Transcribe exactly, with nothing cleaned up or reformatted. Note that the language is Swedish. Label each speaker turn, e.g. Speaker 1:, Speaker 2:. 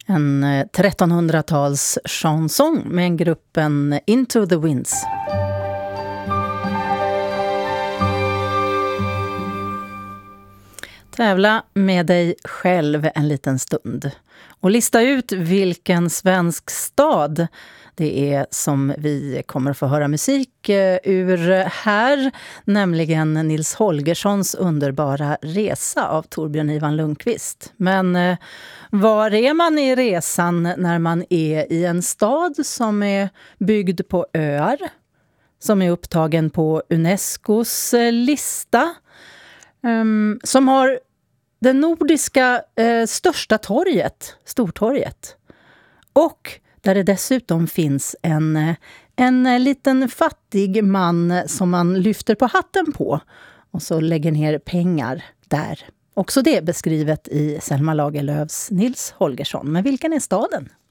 Speaker 1: En trettonhundratals chanson med gruppen Into the Winds. Tävla med dig själv en liten stund och lista ut vilken svensk stad det är som vi kommer att få höra musik ur här, nämligen Nils Holgerssons underbara resa av Torbjörn Ivan Lundqvist. Men var är man i resan när man är i en stad som är byggd på öar, som är upptagen på Unescos lista, um, som har det nordiska eh, största torget, Stortorget, och där det dessutom finns en, en liten fattig man som man lyfter på hatten på och så lägger ner pengar där. Också det beskrivet i Selma Lagerlöfs Nils Holgersson. Men vilken är staden?